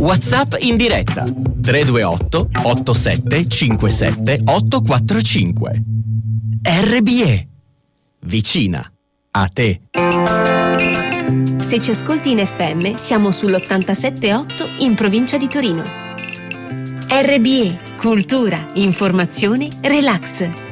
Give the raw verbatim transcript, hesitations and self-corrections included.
WhatsApp in diretta tre due otto otto sette cinque sette otto quattro cinque. R B E, vicina a te. Se ci ascolti in F M, siamo sull'ottantasette virgola otto in provincia di Torino. R B E, cultura, informazione, relax.